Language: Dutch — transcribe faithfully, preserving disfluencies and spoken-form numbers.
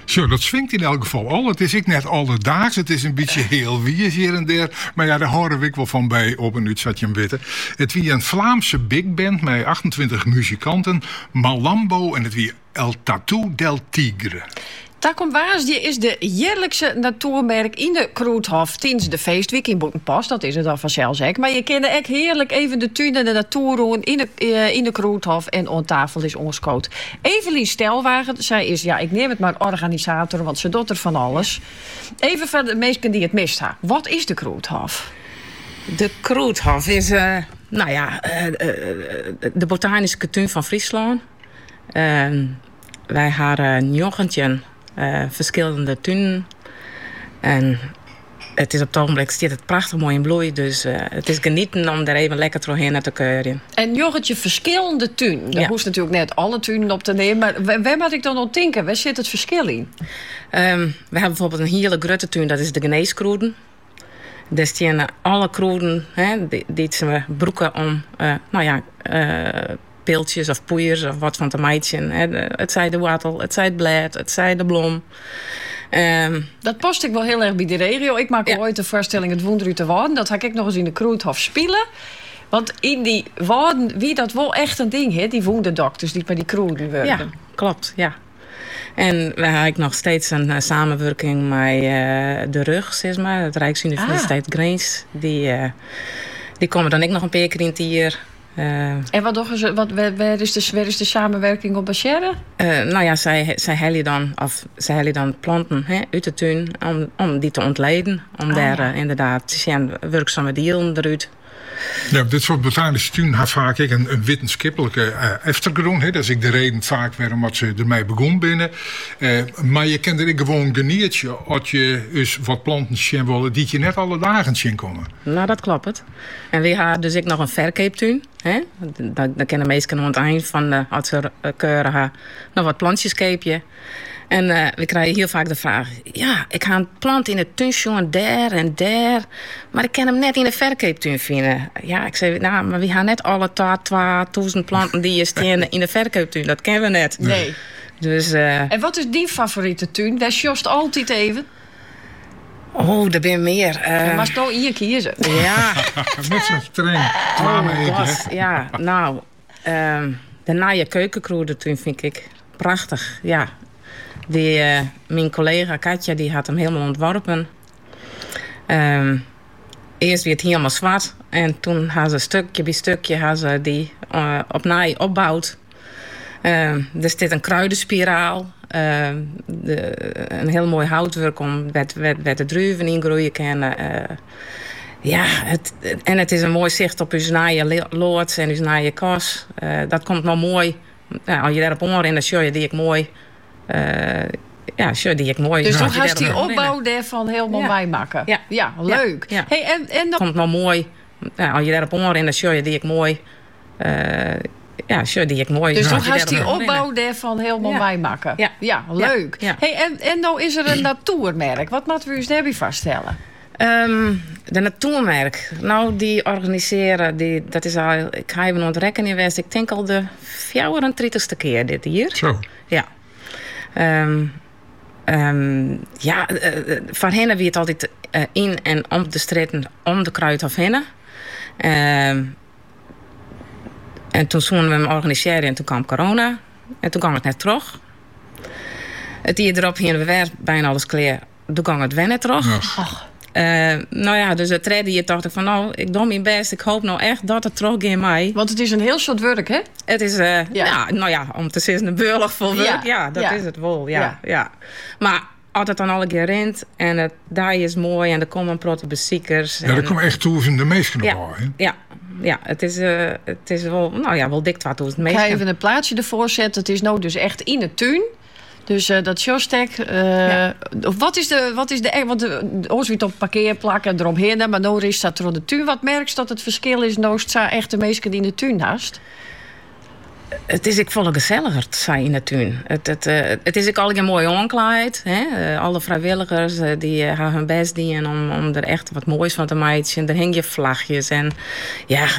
Zo, dat swingt in elk geval al. Het is ik net alledaags. Het is een beetje heel wiers hier en der. Maar ja, daar horen we ik wel van bij op een uur zat je hem weten. Het wie een Vlaamse big band met achtentwintig muzikanten. Malambo en het wie El Tattoo del Tigre. Takomwaasje is de jaarlijkse natuurmerk in de Kroethof tijdens de feestweek in Boekenpas. Dat is het al vanzelfs. Maar je kent echt heerlijk even de tuin en de natuur doen in de, uh, in de Kroethof. En aan tafel is ons coach Evelien Stelwagen. Zij is, ja, ik neem het maar organisator, want ze doet er van alles. Even voor de mensen die het mist hebben. Wat is de Kroethof? De Kroethof is, uh, nou ja, uh, uh, de botanische tuin van Friesland. Uh, wij hebben jochentje. Uh, verschillende tuinen. En het is op het ogenblik staat het prachtig mooi in bloei. Dus uh, het is genieten om daar even lekker doorheen te keuren. En jochentje verschillende tuinen. Daar ja. hoeft natuurlijk net alle tuinen op te nemen. Maar waar moet ik dan op denken? Waar zit het verschil in? Um, we hebben bijvoorbeeld een hele grote tuin. Dat is de geneeskroeden. Daar staan alle kroeden hè, die, die ze broeken om, uh, nou ja... Uh, piltjes of poeiers of wat van te meidje. Het zij de wattel, het zij het blad, het zij de blom. Um, dat past ik wel heel erg bij de regio. Ik maak ja. ooit de voorstelling Het Wonder uit de Waarden. Dat ga ik nog eens in de Kroethof spelen. Want in die Waarden, wie dat wel echt een ding, hè? Die wonderdokters die bij die kroeden werken. Ja, klopt, ja. En we hebben nog steeds een uh, samenwerking met uh, de rug, zeg maar, het Rijksuniversiteit ah. Grains. Die, uh, die komen dan ook nog een paar keer in het jaar. Uh, en wat, ze, wat waar, is de, waar is de samenwerking op baseren? Uh, nou ja, zij, zij hellen dan, of zij hellen dan planten hè, uit de tuin om, om die te ontleden. Om ah, daar ja. uh, inderdaad te zien werkzame dieren eruit. Ja, dit soort botanische tuin heeft vaak een, een wetenschappelijke uh, achtergrond. Dat is ik de reden vaak waarom ze ermee begonnen binnen. Uh, maar je kent er gewoon geniertje als je dus wat planten zien willen die je net alle dagen zien komen. Nou, dat klopt. En we hebben dus ik nog een verkooptuin. Hè? Dan, dan kennen meesten aan het eind van de als ze keuren nog wat plantjes kopen. En uh, we krijgen heel vaak de vraag... ja, ik ga een plant in de tuin daar en daar... maar ik kan hem net in de verkooptuin vinden. Ja, ik zei, nou, maar we gaan net alle tweeduizend planten... die je staan in de verkooptuin. Dat kennen we net. Nee. Dus, uh, en wat is die favoriete tuin? Daar sjost altijd even. Oh, er ben meer. Uh, ja, maar stel hier kiezen. Ja. Net zo streng. Oh, ja, nou... Uh, de naaie keukenkroedertuin vind ik prachtig, ja... Die, uh, mijn collega Katja die had hem helemaal ontworpen. Um, eerst werd het helemaal zwart. En toen had ze stukje bij stukje had ze die uh, opnieuw opbouwd. Um, er zit een kruidenspiraal. Uh, de, een heel mooi houtwerk om waar de druiven in groeien kunnen. Uh, ja, het, en het is een mooi zicht op uw naaie loods en uw naaie kas. Uh, dat komt nog mooi. Nou, als je daarop omrent, dan zie je die ik mooi... Uh, ja, sure, die ik mooi. Dus dan gaat die opbouw daarvan helemaal ja. bijmaken. Ja, ja leuk. Ja. Ja. Hey, en, en dan... Komt nog mooi. Ja, als je daarop omrent, dan zie je die ik mooi. Uh, ja, sure, die ik mooi. Dus dan gaat die opbouw daarvan helemaal ja. bijmaken. Ja, ja leuk. Ja. Ja. Hey, en, en nou is er een natuurmerk. Wat moeten we eens daarbij vaststellen? Um, de natuurmerk. Nou, die organiseren, die, dat is al, ik ga even ontrekken in West. Ik denk al de vierentwintigste keer dit hier. Zo. Ja. Um, um, ja, uh, voor hen wie het altijd uh, in en om de stritten om de Kruidhof heen. Um, en toen zouden we hem organiseren en toen kwam corona. En toen kwam het net terug. Het hier erop gingen we weer bijna alles klaar. Toen kwam het weer net terug. Ja. Uh, nou ja, dus het redde je dacht ik van nou, ik doe mijn best. Ik hoop nou echt dat het terug in mij. Want het is een heel soort werk, hè? Het is, uh, ja. Ja, nou ja, om te zeggen, een beurlig vol werk. Ja, ja dat ja. is het wel, ja, ja. ja. Maar als het dan alle keer rent en het daar is mooi en er komen protte beziekers. Ja, er komen echt duizenden meesten ja, op, hè? Ja, ja, het is, uh, het is wel, nou ja, wel dik tweeduizend meesten. Ik ga even een plaatsje ervoor zetten. Het is nou dus echt in de tuin. Dus uh, dat showstack, uh, ja. wat is de, wat is de, want ons weer op parkeerplak en eromheen, maar nou is dat er de tuin. Wat merk je dat het verschil is, nou is het echt de meesten die in de tuin haast? Het is ik volle gezelliger te zijn in de tuin. Het, het, uh, het is ik al een mooie aankleed. Uh, alle vrijwilligers uh, die uh, gaan hun best doen om, om er echt wat moois van te maken. Er hingen vlagjes en ja,